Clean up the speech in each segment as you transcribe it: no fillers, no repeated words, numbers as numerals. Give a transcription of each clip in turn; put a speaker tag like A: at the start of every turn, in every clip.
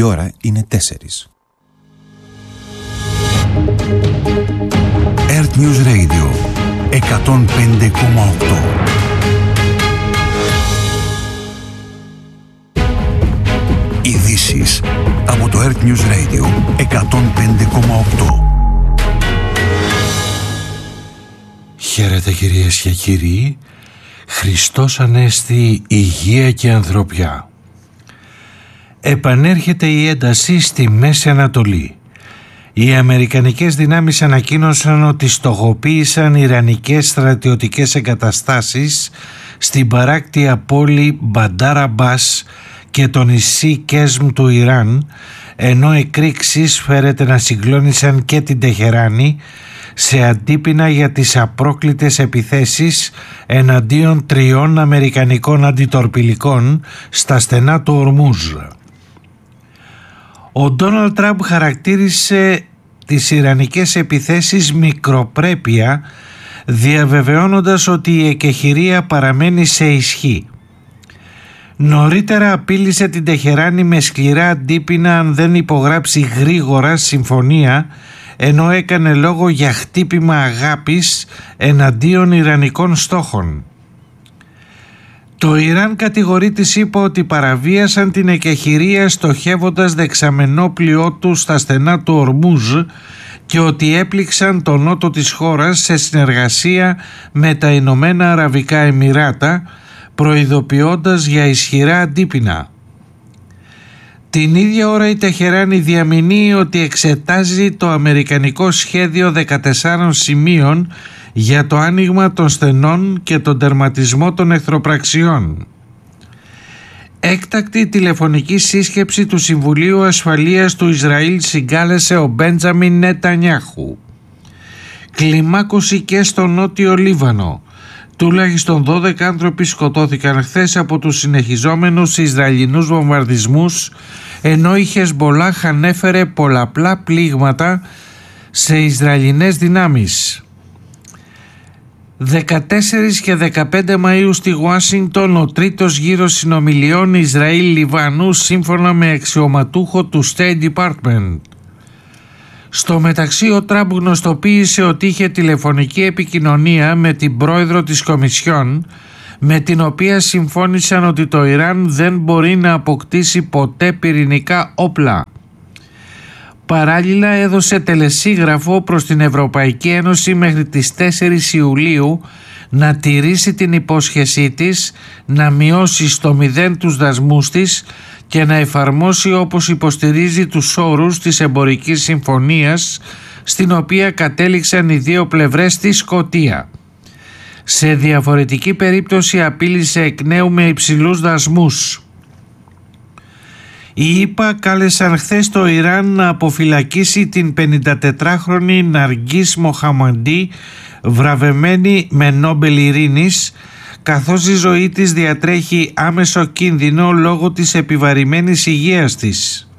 A: ώρα είναι 4. Earth News Radio 105,8. Ειδήσεις από το Earth News Radio 105,8.
B: Χαίρετε κυρίες και κύριοι. Χριστός Ανέστη, υγεία και ανθρωπιά. Επανέρχεται η ένταση στη Μέση Ανατολή. Οι αμερικανικές δυνάμεις ανακοίνωσαν ότι στοχοποίησαν ιρανικές στρατιωτικές εγκαταστάσεις στην παράκτια πόλη Μπαντάρ Αμπάς και το νησί Κέσμ του Ιράν, ενώ εκρήξεις φέρεται να συγκλώνησαν και την Τεχεράνη σε αντίπεινα για τις απρόκλητες επιθέσεις εναντίον 3 αμερικανικών αντιτορπιλικών στα στενά του Ορμούζ. Ο Ντόναλντ Τραμπ χαρακτήρισε τις ιρανικές επιθέσεις μικροπρέπεια, διαβεβαιώνοντας ότι η εκεχηρία παραμένει σε ισχύ. Νωρίτερα απείλησε την Τεχεράνη με σκληρά αντίπεινα αν δεν υπογράψει γρήγορα συμφωνία, ενώ έκανε λόγο για χτύπημα αγάπης εναντίον ιρανικών στόχων. Το Ιράν κατηγορεί τη ΗΠΑ ότι παραβίασαν την εκεχηρία στοχεύοντας δεξαμενόπλοιό του στα στενά του Ορμούζ και ότι έπληξαν το νότο της χώρας σε συνεργασία με τα Ηνωμένα Αραβικά Εμιράτα, προειδοποιώντας για ισχυρά αντίπεινα. Την ίδια ώρα η Τεχεράνη διαμηνύει ότι εξετάζει το αμερικανικό σχέδιο 14 σημείων για το άνοιγμα των στενών και τον τερματισμό των εχθροπραξιών. Έκτακτη τηλεφωνική σύσκεψη του Συμβουλίου Ασφαλείας του Ισραήλ συγκάλεσε ο Μπέντζαμιν Νετανιάχου. Κλιμάκωση και στο νότιο Λίβανο. Τουλάχιστον 12 άνθρωποι σκοτώθηκαν χθες από τους συνεχιζόμενους Ισραηλινούς βομβαρδισμούς, ενώ η Χεσμπολάχ ανέφερε πολλαπλά πλήγματα σε Ισραηλινές δυνάμεις. 14 και 15 Μαΐου στη Ουάσιγκτον ο τρίτος γύρος συνομιλιών Ισραήλ-Λιβανού σύμφωνα με αξιωματούχο του State Department. Στο μεταξύ ο Τραμπ γνωστοποίησε ότι είχε τηλεφωνική επικοινωνία με την πρόεδρο της Κομισιόν, με την οποία συμφώνησαν ότι το Ιράν δεν μπορεί να αποκτήσει ποτέ πυρηνικά όπλα. Παράλληλα έδωσε τελεσίγραφο προς την Ευρωπαϊκή Ένωση μέχρι τις 4 Ιουλίου να τηρήσει την υπόσχεσή της να μειώσει στο 0 τους δασμούς της και να εφαρμόσει όπως υποστηρίζει τους όρους της εμπορικής συμφωνίας στην οποία κατέληξαν οι δύο πλευρές στη Σκωτία. Σε διαφορετική περίπτωση απείλησε εκ νέου με υψηλούς δασμούς. Οι ΗΠΑ κάλεσαν χθες το Ιράν να αποφυλακίσει την 54χρονη Ναργκίς Μοχαμαντή, βραβευμένη με Νόμπελ Ειρήνης, καθώς η ζωή της διατρέχει άμεσο κίνδυνο λόγω της επιβαρημένης υγείας της.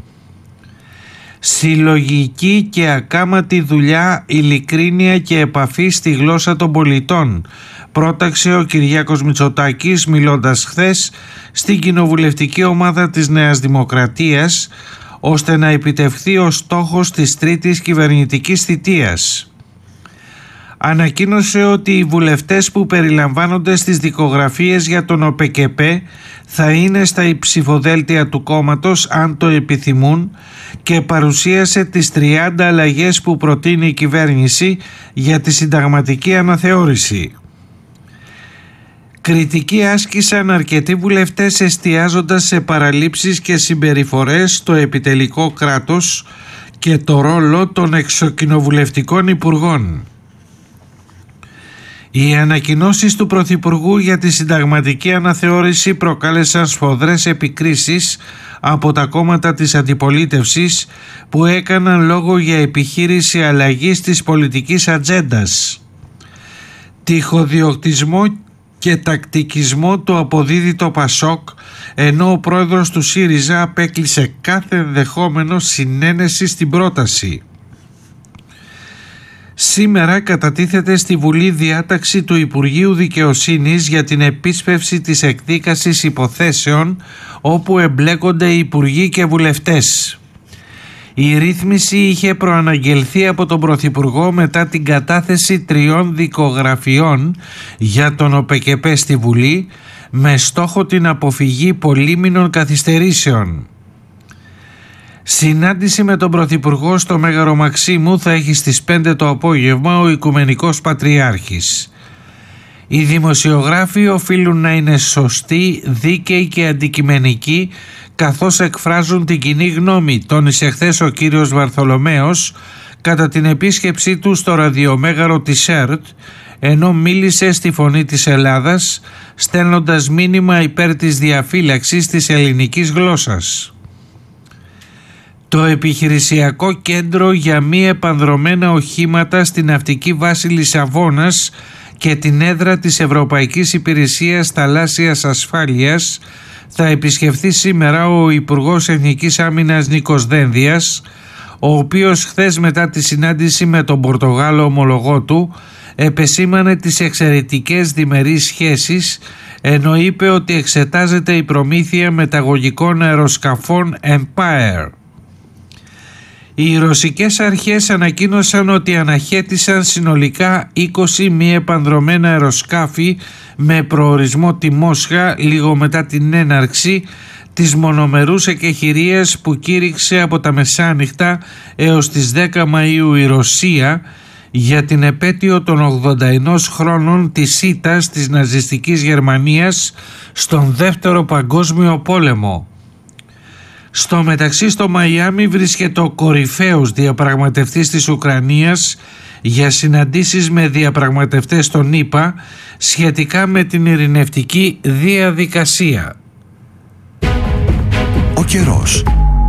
B: Συλλογική και ακάματη δουλειά, ειλικρίνεια και επαφή στη γλώσσα των πολιτών, πρόταξε ο Κυριάκος Μητσοτάκης μιλώντας χθες στην κοινοβουλευτική ομάδα της Νέας Δημοκρατίας, ώστε να επιτευχθεί ο στόχος της τρίτης κυβερνητικής θητείας. Ανακοίνωσε ότι οι βουλευτές που περιλαμβάνονται στις δικογραφίες για τον ΟΠΕΚΕΠΕ θα είναι στα ψηφοδέλτια του κόμματος αν το επιθυμούν και παρουσίασε τις 30 αλλαγές που προτείνει η κυβέρνηση για τη συνταγματική αναθεώρηση. Κριτική άσκησαν αρκετοί βουλευτές εστιάζοντας σε παραλήψεις και συμπεριφορές στο επιτελικό κράτος και το ρόλο των εξοκοινοβουλευτικών υπουργών. Οι ανακοινώσεις του Πρωθυπουργού για τη συνταγματική αναθεώρηση προκάλεσαν σφοδρές επικρίσεις από τα κόμματα της αντιπολίτευσης που έκαναν λόγο για επιχείρηση αλλαγής της πολιτικής ατζέντας. Τυχοδιοκτισμό και τακτικισμό του αποδίδει το ΠΑΣΟΚ, ενώ ο πρόεδρος του ΣΥΡΙΖΑ απέκλεισε κάθε ενδεχόμενο συνένεση στην πρόταση. Σήμερα κατατίθεται στη Βουλή διάταξη του Υπουργείου Δικαιοσύνης για την επίσπευση της εκδίκασης υποθέσεων όπου εμπλέκονται οι υπουργοί και βουλευτές. Η ρύθμιση είχε προαναγγελθεί από τον Πρωθυπουργό μετά την κατάθεση 3 δικογραφιών για τον ΟΠΕΚΕΠΕ στη Βουλή με στόχο την αποφυγή πολύμηνων καθυστερήσεων. Συνάντηση με τον Πρωθυπουργό στο Μέγαρο Μαξίμου θα έχει στις 5 το απόγευμα ο Οικουμενικός Πατριάρχης. Οι δημοσιογράφοι οφείλουν να είναι σωστοί, δίκαιοι και αντικειμενικοί καθώς εκφράζουν την κοινή γνώμη, τόνισε χθες ο κύριος Βαρθολομέος κατά την επίσκεψή του στο ραδιομέγαρο της ΕΡΤ, ενώ μίλησε στη Φωνή της Ελλάδας στέλνοντας μήνυμα υπέρ της διαφύλαξης της ελληνικής γλώσσας. Το επιχειρησιακό κέντρο για μη επανδρωμένα οχήματα στην ναυτική βάση Λισαβόνας και την έδρα της Ευρωπαϊκής Υπηρεσίας Θαλάσσιας Ασφάλειας θα επισκεφθεί σήμερα ο Υπουργός Εθνικής Άμυνας Νίκος Δένδιας, ο οποίος χθες μετά τη συνάντηση με τον Πορτογάλο ομολογό του επεσήμανε τις εξαιρετικές διμερείς σχέσεις, ενώ είπε ότι εξετάζεται η προμήθεια μεταγωγικών αεροσκαφών Empire. Οι ρωσικές αρχές ανακοίνωσαν ότι αναχέτησαν συνολικά 20 μη επανδρωμένα αεροσκάφη με προορισμό τη Μόσχα λίγο μετά την έναρξη της μονομερούς εκεχηρίας που κήρυξε από τα μεσάνυχτα έως τις 10 Μαΐου η Ρωσία για την επέτειο των 81 χρόνων της ήττας της ναζιστικής Γερμανίας στον Δεύτερο Παγκόσμιο Πόλεμο. Στο μεταξύ στο Μαϊάμι βρίσκεται ο κορυφαίος διαπραγματευτής της Ουκρανίας για συναντήσεις με διαπραγματευτές των ΗΠΑ σχετικά με την ειρηνευτική διαδικασία.
A: Ο καιρός.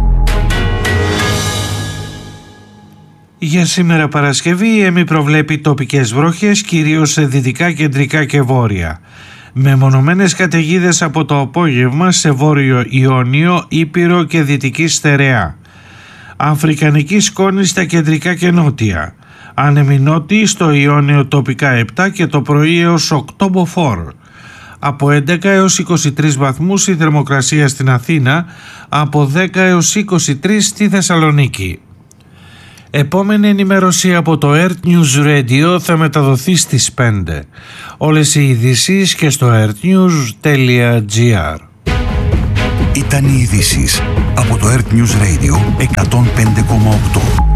B: Για σήμερα Παρασκευή η ΕΜΗ προβλέπει τοπικές βροχές κυρίως σε δυτικά, κεντρικά και βόρεια. Με μονομένες καταιγίδες από το απόγευμα σε βόρειο Ιόνιο, Ήπειρο και δυτική Στερεά. Αφρικανική σκόνη στα κεντρικά και νότια. Άνεμη νότιη στο Ιόνιο τοπικά 7 και το πρωί έως 8 μποφόρ. Από 11 έως 23 βαθμούς η θερμοκρασία στην Αθήνα, από 10 έως 23 στη Θεσσαλονίκη. Επόμενη ενημέρωση από το Earth News Radio θα μεταδοθεί στις 5. Όλες οι ειδήσεις και στο earthnews.gr.
A: Ήταν οι ειδήσεις από το Earth News Radio 105,8.